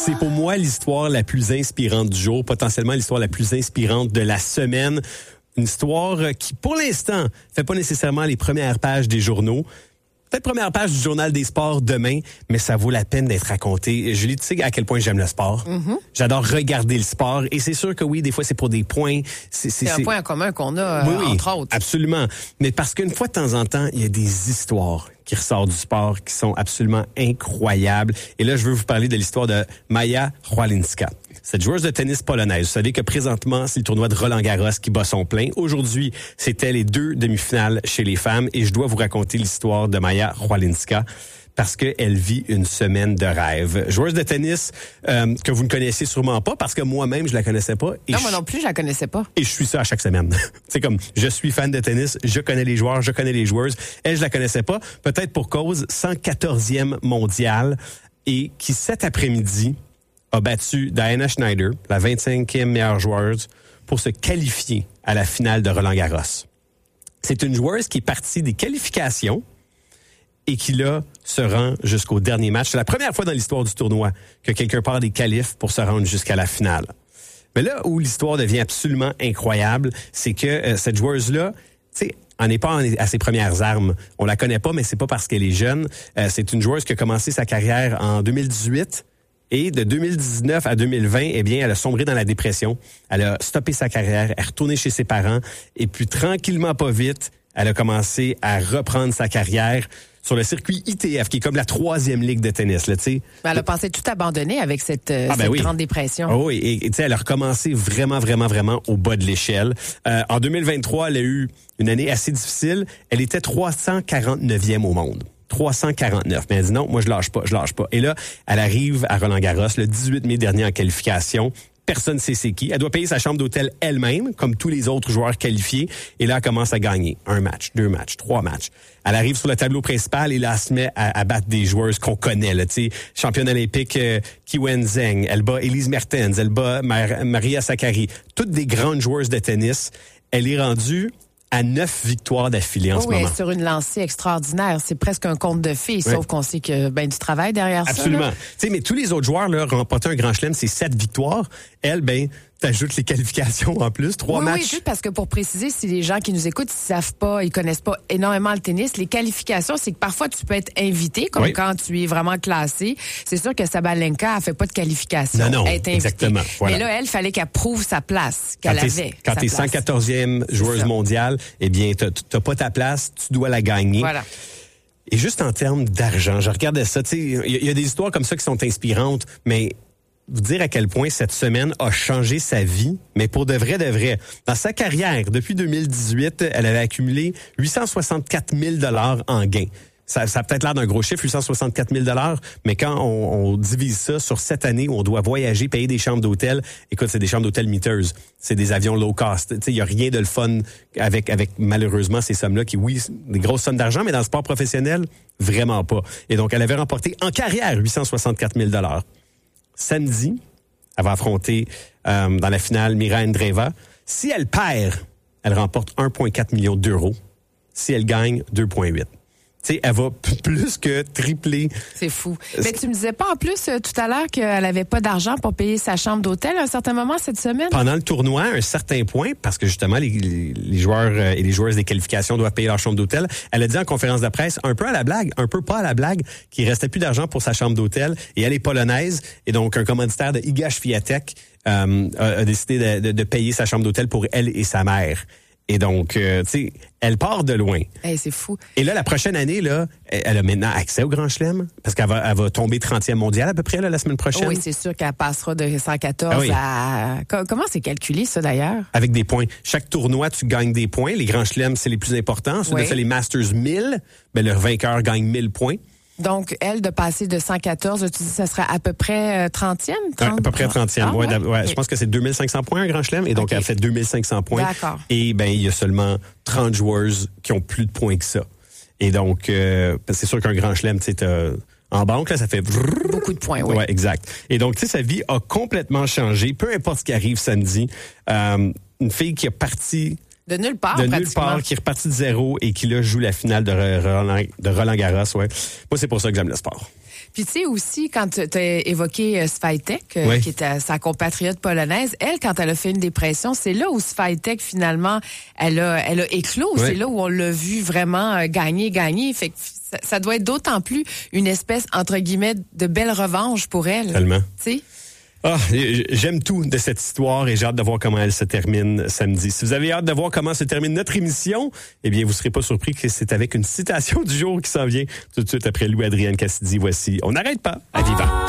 C'est pour moi l'histoire la plus inspirante du jour, potentiellement l'histoire la plus inspirante de la semaine. Une histoire qui, pour l'instant, fait pas nécessairement les premières pages des journaux. Peut-être première page du Journal des sports demain, mais ça vaut la peine d'être raconté. Julie, tu sais à quel point j'aime le sport. Mm-hmm. J'adore regarder le sport. Et c'est sûr que oui, des fois, c'est pour des points. C'est un point en commun qu'on a, oui, entre autres. Absolument. Mais parce qu'une fois de temps en temps, il y a des histoires qui ressortent du sport qui sont absolument incroyables. Et là, je veux vous parler de l'histoire de Maja Chwalinska. Cette joueuse de tennis polonaise. Vous savez que présentement, c'est le tournoi de Roland-Garros qui bat son plein. Aujourd'hui, c'était les 2 demi-finales chez les femmes et je dois vous raconter l'histoire de Maja Chwalinska parce qu'elle vit une semaine de rêve. Joueuse de tennis que vous ne connaissez sûrement pas parce que moi-même, je la connaissais pas. Non, moi non plus, je la connaissais pas. Et je suis ça à chaque semaine. C'est comme, je suis fan de tennis, je connais les joueurs, je connais les joueuses. Elle, je la connaissais pas. Peut-être pour cause 114e mondiale et qui cet après-midi a battu Diana Schneider, la 25e meilleure joueuse, pour se qualifier à la finale de Roland-Garros. C'est une joueuse qui est partie des qualifications et qui, là, se rend jusqu'au dernier match. C'est la première fois dans l'histoire du tournoi que quelqu'un part des qualifs pour se rendre jusqu'à la finale. Mais là où l'histoire devient absolument incroyable, c'est que cette joueuse-là, tu sais, en n'est pas à ses premières armes. On la connaît pas, mais c'est pas parce qu'elle est jeune. C'est une joueuse qui a commencé sa carrière en 2018. Et de 2019 à 2020, eh bien, elle a sombré dans la dépression. Elle a stoppé sa carrière, elle est retournée chez ses parents. Et puis, tranquillement, pas vite, elle a commencé à reprendre sa carrière sur le circuit ITF, qui est comme la 3e ligue de tennis, là, tu sais. Elle a pensé tout abandonner avec cette oui. grande dépression. Oh oui, et tu sais, elle a recommencé vraiment au bas de l'échelle. En 2023, elle a eu une année assez difficile. Elle était 349e au monde. 349. Mais elle dit non, moi je lâche pas. Et là, elle arrive à Roland-Garros le 18 mai dernier en qualification. Personne ne sait c'est qui. Elle doit payer sa chambre d'hôtel elle-même, comme tous les autres joueurs qualifiés. Et là, elle commence à gagner 1 match, 2 matchs, 3 matchs. Elle arrive sur le tableau principal et là, elle se met à battre des joueuses qu'on connaît. Là, tu sais, championne olympique Kiwen Zheng. Elle bat Elise Mertens. Elle bat Maria Sakkari. Toutes des grandes joueuses de tennis. Elle est rendue à 9 victoires d'affilée en ce moment. Oui, sur une lancée extraordinaire. C'est presque un conte de fées, sauf qu'on sait qu'il y a ben du travail derrière ça. Absolument. Tu sais, mais tous les autres joueurs, là, remporté un grand chelem, c'est 7 victoires. Elle, ben, t'ajoutes les qualifications en plus, 3 matchs. Oui, juste parce que pour préciser, si les gens qui nous écoutent, ils savent pas, ils connaissent pas énormément le tennis, les qualifications, c'est que parfois tu peux être invité, comme quand tu es vraiment classé. C'est sûr que Sabalenka, elle fait pas de qualification. Non, elle est invitée. Exactement. Voilà. Mais là, elle, fallait qu'elle prouve sa place, qu'elle avait. Quand t'es 114e joueuse mondiale, eh bien, t'as pas ta place, tu dois la gagner. Voilà. Et juste en termes d'argent, je regardais ça, tu sais, il y a des histoires comme ça qui sont inspirantes, mais vous dire à quel point cette semaine a changé sa vie, mais pour de vrai. Dans sa carrière, depuis 2018, elle avait accumulé 864 000 $ en gains. Ça a peut-être l'air d'un gros chiffre, 864 000 $, mais quand on divise ça sur 7 années où on doit voyager, payer des chambres d'hôtel, écoute, c'est des chambres d'hôtel miteuses, c'est des avions low cost. Tu sais, il y a rien de le fun avec malheureusement ces sommes-là qui, oui, des grosses sommes d'argent, mais dans le sport professionnel, vraiment pas. Et donc, elle avait remporté en carrière 864 000 $. Samedi, elle va affronter dans la finale Mira Andreeva. Si elle perd, elle remporte 1,4 million d'euros. Si elle gagne, 2,8. Tu sais, elle va plus que tripler. C'est fou. Mais tu me disais pas en plus tout à l'heure qu'elle avait pas d'argent pour payer sa chambre d'hôtel à un certain moment cette semaine? Pendant le tournoi, à un certain point, parce que justement, les joueurs et les joueuses des qualifications doivent payer leur chambre d'hôtel, elle a dit en conférence de presse, un peu à la blague, un peu pas à la blague, qu'il restait plus d'argent pour sa chambre d'hôtel. Et elle est polonaise. Et donc, un commanditaire de Iga Świątek a décidé de payer sa chambre d'hôtel pour elle et sa mère. Et donc, tu sais, elle part de loin. Hey, c'est fou. Et là, la prochaine année, là, elle a maintenant accès au Grand Chelem, parce qu'elle va tomber 30e mondiale à peu près là, la semaine prochaine. Oui, c'est sûr qu'elle passera de 114 à... Comment c'est calculé, ça, d'ailleurs? Avec des points. Chaque tournoi, tu gagnes des points. Les Grands Chelems, c'est les plus importants. Ensuite de ça, les Masters 1000, ben, le vainqueur gagne 1000 points. Donc, elle, de passer de 114, tu dis ça serait à peu près 30e? À peu près 30e, ouais. Je pense que c'est 2500 points un Grand Chelem, et donc elle fait 2500 points. D'accord. Et ben il y a seulement 30 joueuses qui ont plus de points que ça. Et donc, c'est sûr qu'un Grand Chelem, tu sais, en banque, là, ça fait... Beaucoup de points, oui. Ouais, exact. Et donc, tu sais, sa vie a complètement changé, peu importe ce qui arrive samedi. Une fille qui est partie... De nulle part, qui est reparti de zéro et qui, là, joue la finale de Roland-Garros, ouais. Moi, c'est pour ça que j'aime le sport. Puis tu sais aussi, quand tu as évoqué Swiatek, qui était sa compatriote polonaise, elle, quand elle a fait une dépression, c'est là où Swiatek, finalement, elle a éclos. C'est là où on l'a vu vraiment gagner. Fait que ça doit être d'autant plus une espèce, entre guillemets, de belle revanche pour elle. Tellement. Tu sais? Ah, j'aime tout de cette histoire et j'ai hâte de voir comment elle se termine samedi. Si vous avez hâte de voir comment se termine notre émission, eh bien, vous ne serez pas surpris que c'est avec une citation du jour qui s'en vient tout de suite après Louis-Adrienne Cassidy. Voici « On n'arrête pas à Viva ».